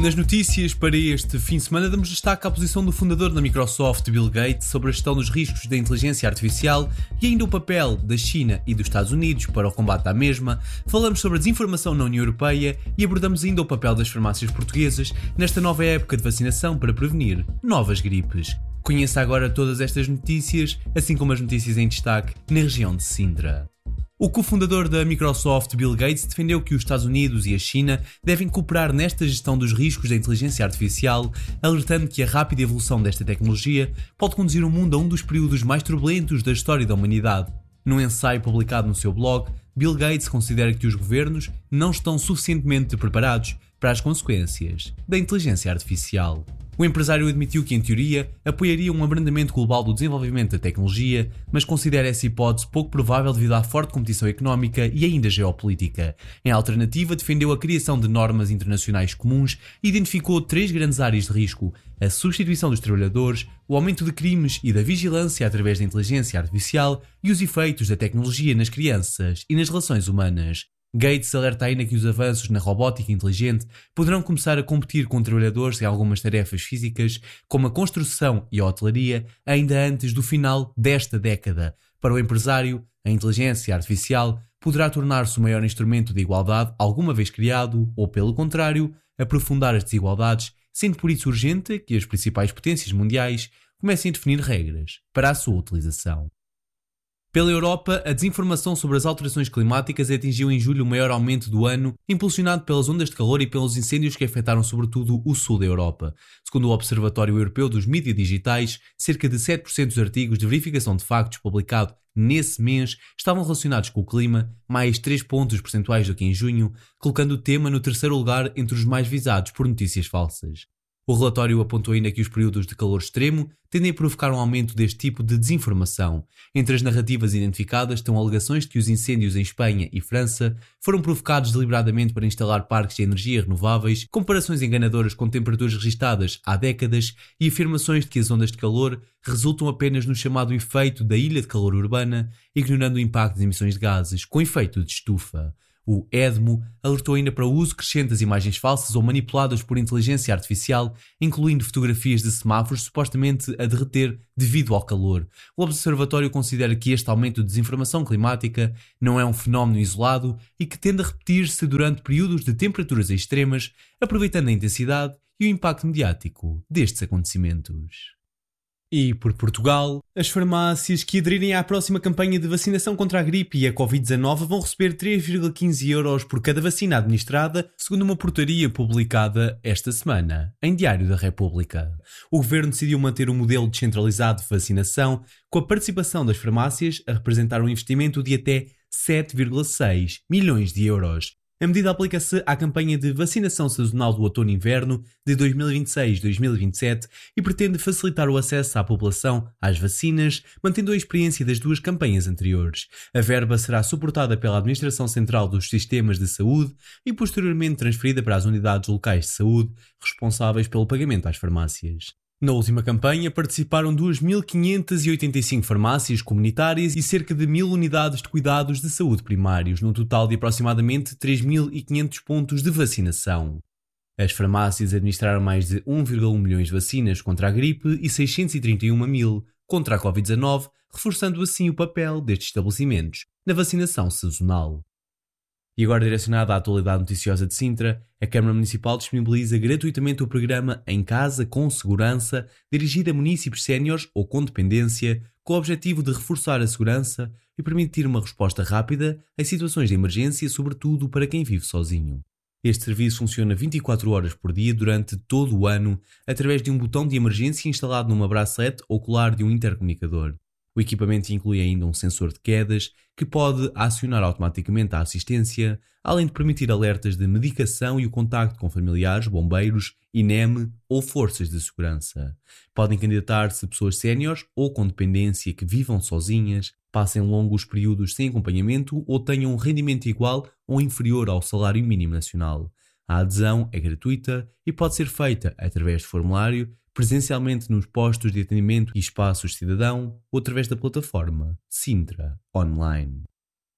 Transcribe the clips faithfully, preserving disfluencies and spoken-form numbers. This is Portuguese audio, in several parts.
Nas notícias para este fim de semana damos destaque à posição do fundador da Microsoft, Bill Gates, sobre a gestão dos riscos da inteligência artificial e ainda o papel da China e dos Estados Unidos para o combate à mesma. Falamos sobre a desinformação na União Europeia e abordamos ainda o papel das farmácias portuguesas nesta nova época de vacinação para prevenir novas gripes. Conheça agora todas estas notícias, assim como as notícias em destaque na região de Sintra. O cofundador da Microsoft, Bill Gates, defendeu que os Estados Unidos e a China devem cooperar nesta gestão dos riscos da inteligência artificial, alertando que a rápida evolução desta tecnologia pode conduzir o mundo a um dos períodos mais turbulentos da história da humanidade. Num ensaio publicado no seu blog, Bill Gates considera que os governos não estão suficientemente preparados para as consequências da inteligência artificial. O empresário admitiu que, em teoria, apoiaria um abrandamento global do desenvolvimento da tecnologia, mas considera essa hipótese pouco provável devido à forte competição económica e ainda geopolítica. Em alternativa, defendeu a criação de normas internacionais comuns e identificou três grandes áreas de risco: a substituição dos trabalhadores, o aumento de crimes e da vigilância através da inteligência artificial e os efeitos da tecnologia nas crianças e nas relações humanas. Gates alerta ainda que os avanços na robótica inteligente poderão começar a competir com trabalhadores em algumas tarefas físicas, como a construção e a hotelaria, ainda antes do final desta década. Para o empresário, a inteligência artificial poderá tornar-se o maior instrumento de igualdade alguma vez criado, ou, pelo contrário, aprofundar as desigualdades, sendo por isso urgente que as principais potências mundiais comecem a definir regras para a sua utilização. Pela Europa, a desinformação sobre as alterações climáticas atingiu em julho o maior aumento do ano, impulsionado pelas ondas de calor e pelos incêndios que afetaram sobretudo o sul da Europa. Segundo o Observatório Europeu dos Mídias Digitais, cerca de sete por cento dos artigos de verificação de factos publicados nesse mês estavam relacionados com o clima, mais três pontos percentuais do que em junho, colocando o tema no terceiro lugar entre os mais visados por notícias falsas. O relatório apontou ainda que os períodos de calor extremo tendem a provocar um aumento deste tipo de desinformação. Entre as narrativas identificadas estão alegações de que os incêndios em Espanha e França foram provocados deliberadamente para instalar parques de energia renováveis, comparações enganadoras com temperaturas registadas há décadas e afirmações de que as ondas de calor resultam apenas no chamado efeito da ilha de calor urbana, ignorando o impacto das emissões de gases com efeito de estufa. O EDMO alertou ainda para o uso crescente das imagens falsas ou manipuladas por inteligência artificial, incluindo fotografias de semáforos supostamente a derreter devido ao calor. O observatório considera que este aumento de desinformação climática não é um fenómeno isolado e que tende a repetir-se durante períodos de temperaturas extremas, aproveitando a intensidade e o impacto mediático destes acontecimentos. E por Portugal, as farmácias que aderirem à próxima campanha de vacinação contra a gripe e a covid dezanove vão receber três vírgula quinze euros por cada vacina administrada, segundo uma portaria publicada esta semana, em Diário da República. O Governo decidiu manter um modelo descentralizado de vacinação, com a participação das farmácias a representar um investimento de até sete vírgula seis milhões de euros. A medida aplica-se à campanha de vacinação sazonal do outono-inverno de dois mil e vinte e seis a dois mil e vinte e sete e pretende facilitar o acesso à população às vacinas, mantendo a experiência das duas campanhas anteriores. A verba será suportada pela Administração Central dos Sistemas de Saúde e posteriormente transferida para as unidades locais de saúde, responsáveis pelo pagamento às farmácias. Na última campanha participaram duas mil quinhentas e oitenta e cinco farmácias comunitárias e cerca de mil unidades de cuidados de saúde primários, num total de aproximadamente três mil e quinhentos pontos de vacinação. As farmácias administraram mais de um vírgula um milhões de vacinas contra a gripe e seiscentos e trinta e um mil contra a covid dezanove, reforçando assim o papel destes estabelecimentos na vacinação sazonal. E agora, direcionada à atualidade noticiosa de Sintra, a Câmara Municipal disponibiliza gratuitamente o programa Em Casa com Segurança, dirigido a munícipes séniores ou com dependência, com o objetivo de reforçar a segurança e permitir uma resposta rápida em situações de emergência, sobretudo para quem vive sozinho. Este serviço funciona vinte e quatro horas por dia durante todo o ano, através de um botão de emergência instalado numa bracelete ou colar de um intercomunicador. O equipamento inclui ainda um sensor de quedas que pode acionar automaticamente a assistência, além de permitir alertas de medicação e o contacto com familiares, bombeiros, I N E M ou forças de segurança. Podem candidatar-se pessoas séniores ou com dependência que vivam sozinhas, passem longos períodos sem acompanhamento ou tenham um rendimento igual ou inferior ao salário mínimo nacional. A adesão é gratuita e pode ser feita através de formulário, presencialmente nos postos de atendimento e espaços cidadão ou através da plataforma Sintra Online.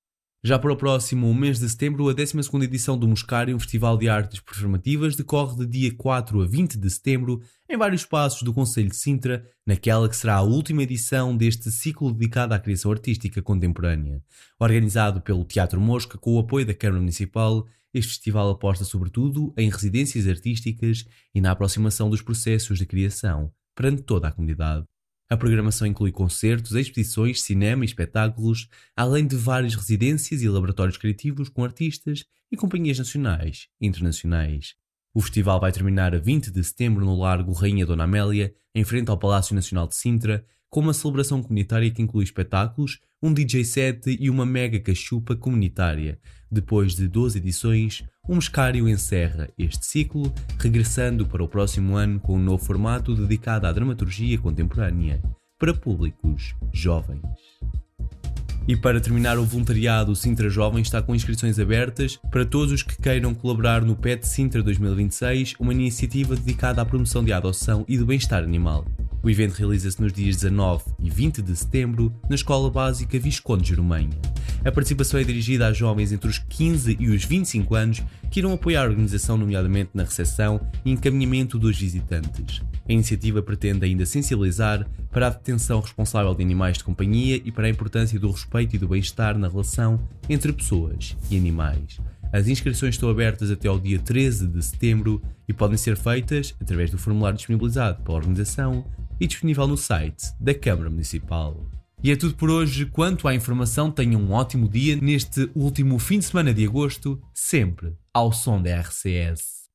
Já para o próximo mês de setembro, a décima segunda edição do Muscário, um festival de artes performativas, decorre de dia quatro a vinte de setembro em vários espaços do concelho de Sintra, naquela que será a última edição deste ciclo dedicado à criação artística contemporânea. Organizado pelo Teatro Mosca com o apoio da Câmara Municipal, este festival aposta sobretudo em residências artísticas e na aproximação dos processos de criação perante toda a comunidade. A programação inclui concertos, exposições, cinema e espetáculos, além de várias residências e laboratórios criativos com artistas e companhias nacionais e internacionais. O festival vai terminar a vinte de setembro no Largo Rainha Dona Amélia, em frente ao Palácio Nacional de Sintra, com uma celebração comunitária que inclui espetáculos, um D J set e uma mega cachupa comunitária. Depois de doze edições, o Muscário encerra este ciclo, regressando para o próximo ano com um novo formato dedicado à dramaturgia contemporânea, para públicos jovens. E para terminar, o voluntariado Sintra Jovem está com inscrições abertas para todos os que queiram colaborar no P E T Sintra dois mil e vinte e seis, uma iniciativa dedicada à promoção de adoção e do bem-estar animal. O evento realiza-se nos dias dezanove e vinte de setembro na Escola Básica Visconde Jerumanha. A participação é dirigida a jovens entre os quinze e os vinte e cinco anos que irão apoiar a organização, nomeadamente na recepção e encaminhamento dos visitantes. A iniciativa pretende ainda sensibilizar para a detenção responsável de animais de companhia e para a importância do respeito e do bem-estar na relação entre pessoas e animais. As inscrições estão abertas até ao dia treze de setembro e podem ser feitas através do formulário disponibilizado pela organização e disponível no site da Câmara Municipal. E é tudo por hoje. Quanto à informação, tenham um ótimo dia neste último fim de semana de agosto, sempre ao som da R C S.